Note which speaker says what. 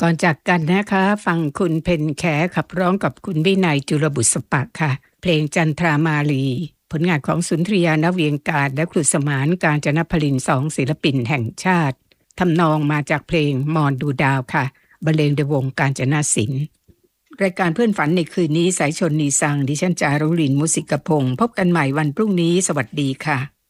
Speaker 1: ก่อนจากกันนะคะฟังคุณเพ็ญแขขับร้องกับคุณวินัยจุลบุษปะค่ะเพลงจันทรามาลีผลงานของสุนทรียานเวียงการและครูสมานกาญจนพลินสองศิลปินแห่งชาติทำนองมาจากเพลงมอนดูดาวค่ะบรรเลงโดยวงกาญจนาศิลป์รายการเพื่อนฝันในคืนนี้สายชนนีสังดิฉันจารุลินมุสิกพงศ์พบกันใหม่วันพรุ่งนี้สวัสดีค่ะ